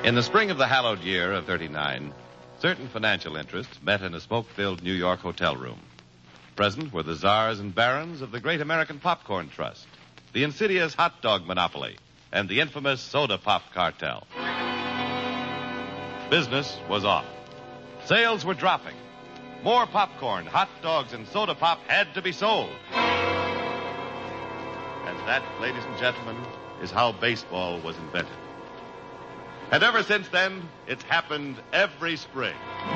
In the spring of the hallowed year of 39, certain financial interests met in a smoke-filled New York hotel room. Present were the czars and barons of the great American Popcorn Trust, the insidious hot dog monopoly, and the infamous soda pop cartel. Business was off. Sales were dropping. More popcorn, hot dogs, and soda pop had to be sold. And that, ladies and gentlemen, is how baseball was invented. And ever since then, it's happened every spring.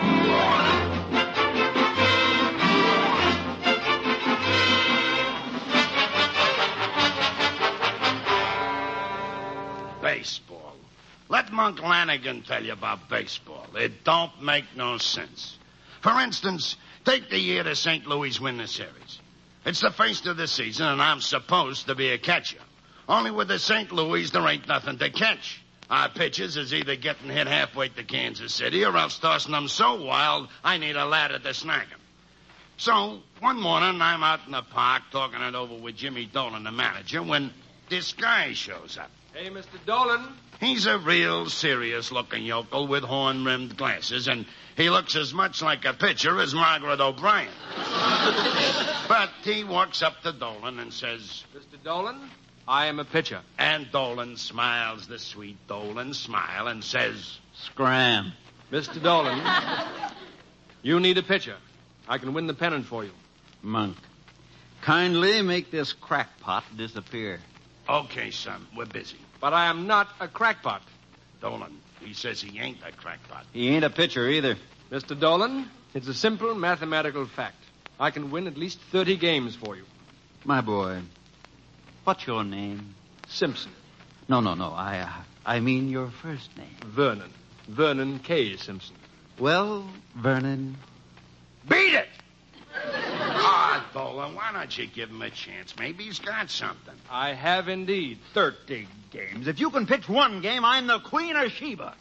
Baseball. Let Monk Lanigan tell you about baseball. It don't make no sense. For instance, take the year the St. Louis win the series. It's the first of the season, and I'm supposed to be a catcher. Only with the St. Louis, there ain't nothing to catch. Our pitchers is either getting hit halfway to Kansas City or else tossing them so wild, I need a ladder to snag them. So, one morning, I'm out in the park talking it over with Jimmy Dolan, the manager, when this guy shows up. Hey, Mr. Dolan. He's a real serious-looking yokel with horn-rimmed glasses, and he looks as much like a pitcher as Margaret O'Brien. But he walks up to Dolan and says, Mr. Dolan, I am a pitcher. And Dolan smiles the sweet Dolan smile and says, Scram. Mr. Dolan, you need a pitcher. I can win the pennant for you. Monk, kindly make this crackpot disappear. Okay, son, we're busy. But I am not a crackpot. Dolan, he says he ain't a crackpot. He ain't a pitcher either. Mr. Dolan, it's a simple mathematical fact. I can win at least 30 games for you. My boy, what's your name? Simpson. No. I mean your first name. Vernon. Vernon K. Simpson. Well, Vernon. Beat it! Ah, Dolan, why don't you give him a chance? Maybe he's got something. I have indeed. 30 games. If you can pitch one game, I'm the Queen of Sheba.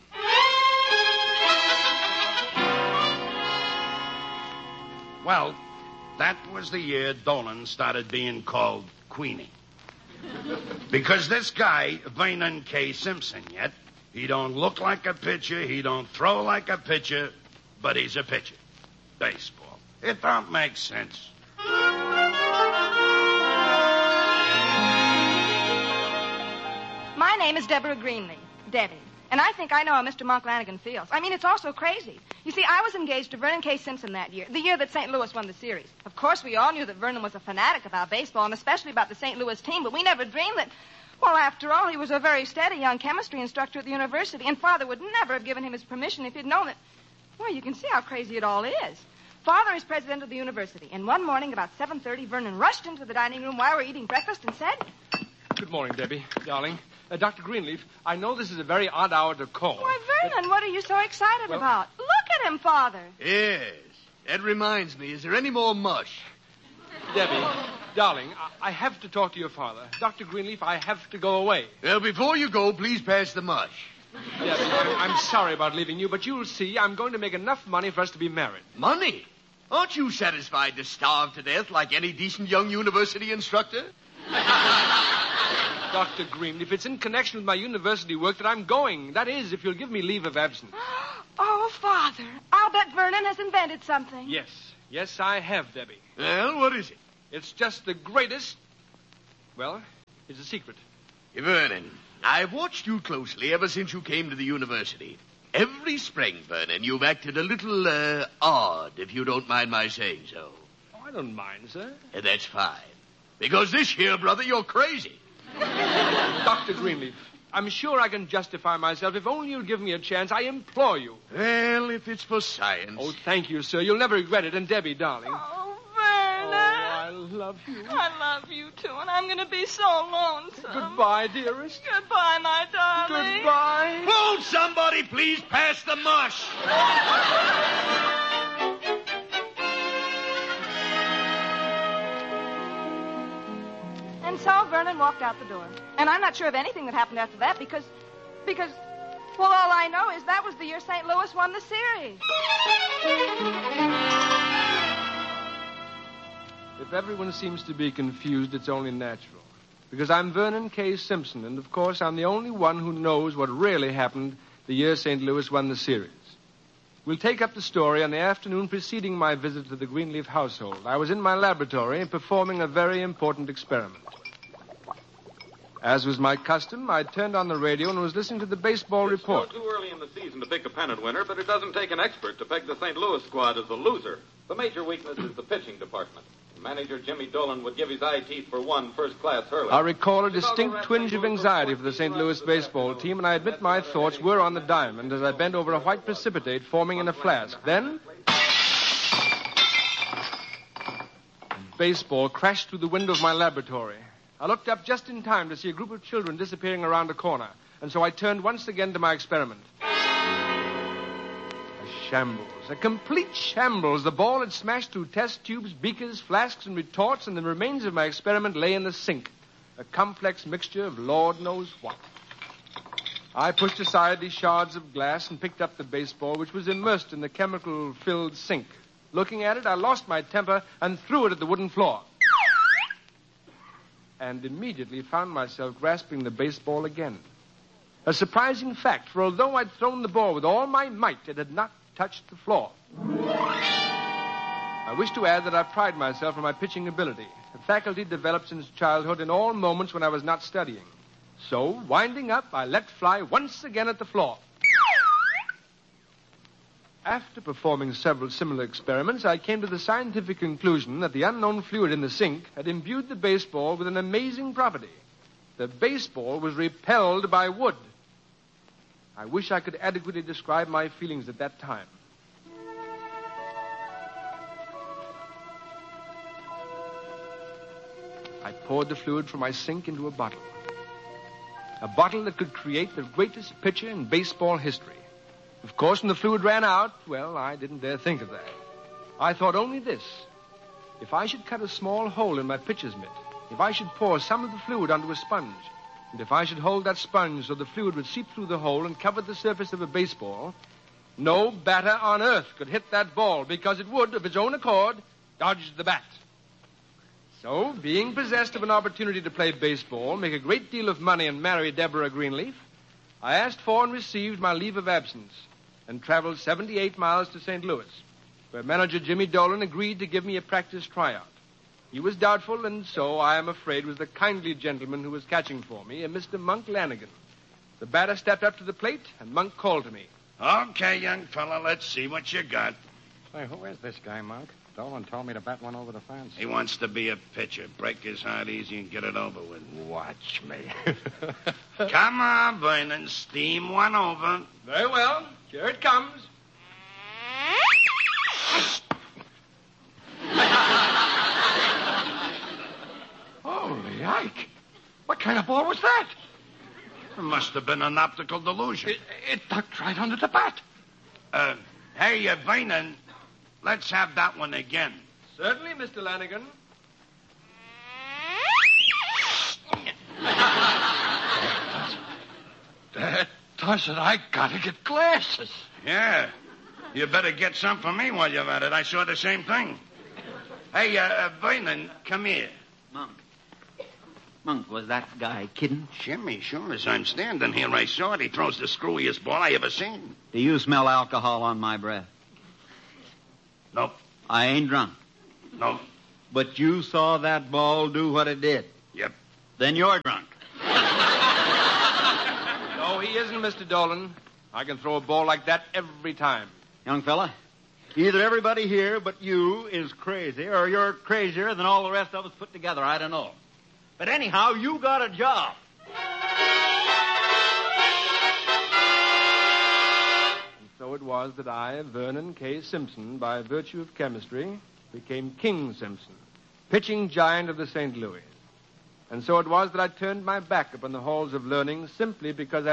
Well, that was the year Dolan started being called Queenie. Because this guy, Vernon K. Simpson, yet, he don't look like a pitcher, he don't throw like a pitcher, but he's a pitcher. Baseball. It don't make sense. My name is Deborah Greenlee, Debbie. And I think I know how Mr. Monk Lanigan feels. I mean, it's all so crazy. You see, I was engaged to Vernon K. Simpson that year, the year that St. Louis won the series. Of course, we all knew that Vernon was a fanatic about baseball, and especially about the St. Louis team, but we never dreamed that, well, after all, he was a very steady young chemistry instructor at the university, and Father would never have given him his permission if he'd known that. Well, you can see how crazy it all is. Father is president of the university, and one morning about 7:30, Vernon rushed into the dining room while we were eating breakfast and said... Good morning, Debbie, darling. Dr. Greenleaf, I know this is a very odd hour to call. Why, Vernon, what are you so excited about? Look at him, Father. Yes. That reminds me, is there any more mush? Debbie, darling, I have to talk to your father. Dr. Greenleaf, I have to go away. Well, before you go, please pass the mush. Debbie, I'm sorry about leaving you, but you'll see I'm going to make enough money for us to be married. Money? Aren't you satisfied to starve to death like any decent young university instructor? Dr. Greenleaf, it's in connection with my university work that I'm going. That is, if you'll give me leave of absence. Oh, Father, I'll bet Vernon has invented something. Yes, I have, Debbie. Well, what is it? It's just the greatest... Well, it's a secret. Vernon, I've watched you closely ever since you came to the university. Every spring, Vernon, you've acted a little, odd, if you don't mind my saying so. Oh, I don't mind, sir. That's fine. Because this here, brother, you're crazy. Dr. Greenleaf, I'm sure I can justify myself. If only you'll give me a chance, I implore you. Well, if it's for science. Oh, thank you, sir. You'll never regret it. And Debbie, darling. Oh, Vernon. Oh, I love you. I love you, too, and I'm going to be so lonesome. Goodbye, dearest. Goodbye, my darling. Goodbye. Won't somebody please pass the mush? And so Vernon walked out the door. And I'm not sure of anything that happened after that because, well, all I know is that was the year St. Louis won the series. If everyone seems to be confused, it's only natural. Because I'm Vernon K. Simpson, and of course I'm the only one who knows what really happened the the year St. Louis won the series. We'll take up the story on the afternoon preceding my visit to the Greenleaf household. I was in my laboratory performing a very important experiment. As was my custom, I turned on the radio and was listening to the baseball report. It's still too early in the season to pick a pennant winner, but it doesn't take an expert to peg the St. Louis squad as the loser. The major weakness is the pitching department. Manager Jimmy Dolan would give his eye teeth for one first-class hurler. I recall a distinct twinge of anxiety for the St. Louis baseball team, and I admit my thoughts were on the diamond as I bent over a white precipitate forming in a flask. Then, baseball crashed through the window of my laboratory. I looked up just in time to see a group of children disappearing around a corner, and so I turned once again to my experiment. Shambles. A complete shambles. The ball had smashed through test tubes, beakers, flasks, and retorts, and the remains of my experiment lay in the sink. A complex mixture of Lord knows what. I pushed aside these shards of glass and picked up the baseball, which was immersed in the chemical-filled sink. Looking at it, I lost my temper and threw it at the wooden floor. And immediately found myself grasping the baseball again. A surprising fact, for although I'd thrown the ball with all my might, it had not touched the floor. I wish to add that I pride myself on my pitching ability, a faculty developed since childhood in all moments when I was not studying. So, winding up, I let fly once again at the floor. After performing several similar experiments, I came to the scientific conclusion that the unknown fluid in the sink had imbued the baseball with an amazing property. The baseball was repelled by wood. I wish I could adequately describe my feelings at that time. I poured the fluid from my sink into a bottle. A bottle that could create the greatest pitcher in baseball history. Of course, when the fluid ran out, well, I didn't dare think of that. I thought only this. If I should cut a small hole in my pitcher's mitt, if I should pour some of the fluid onto a sponge, and if I should hold that sponge so the fluid would seep through the hole and cover the surface of a baseball, no batter on earth could hit that ball because it would, of its own accord, dodge the bat. So, being possessed of an opportunity to play baseball, make a great deal of money, and marry Deborah Greenleaf, I asked for and received my leave of absence and traveled 78 miles to St. Louis, where manager Jimmy Dolan agreed to give me a practice tryout. He was doubtful, and so, I am afraid, was the kindly gentleman who was catching for me, a Mr. Monk Lanigan. The batter stepped up to the plate, and Monk called to me. Okay, young fella, let's see what you got. Say, who is this guy, Monk? Dolan told me to bat one over the fence. He wants to be a pitcher. Break his heart easy and get it over with. Watch me. Come on, Vernon. Steam one over. Very well. Here it comes. Holy Ike. What kind of ball was that? It must have been an optical delusion. It ducked right under the bat. Hey, Vernon, let's have that one again. Certainly, Mr. Lanigan. That does it. I gotta get glasses. Yeah. You better get some for me while you're at it. I saw the same thing. Hey, Vernon, come here. Monk, was that guy kidding? Jimmy, sure as I'm standing here, I saw it. He throws the screwiest ball I ever seen. Do you smell alcohol on my breath? Nope. I ain't drunk. Nope. But you saw that ball do what it did. Yep. Then you're drunk. No, he isn't, Mr. Dolan. I can throw a ball like that every time. Young fella, either everybody here but you is crazy, or you're crazier than all the rest of us put together. I don't know. But anyhow, you got a job. And so it was that I, Vernon K. Simpson, by virtue of chemistry, became King Simpson, pitching giant of the St. Louis. And so it was that I turned my back upon the halls of learning simply because I